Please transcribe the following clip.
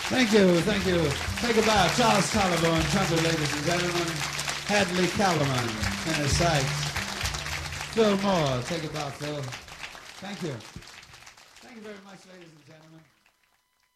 Thank you, thank you. Take a bow. Charles Tolliver on trumpet, ladies and gentlemen. Hadley Callman, tenor sax. Phil Moore, take a bow, Phil. Thank you. Thank you very much, ladies and gentlemen.